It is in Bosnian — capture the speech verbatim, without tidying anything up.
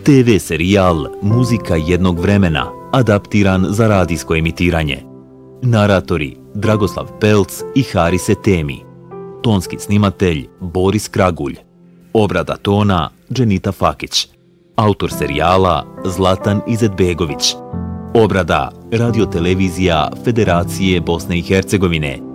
te ve serijal Muzika jednog vremena, adaptiran za radijsko emitiranje. Naratori Dragoslav Pelc i Harise Temi. Tonski snimatelj Boris Kragulj. Obrada tona Dženita Fakić. Autor serijala Zlatan Izetbegović. Obrada Radiotelevizija Federacije Bosne i Hercegovine.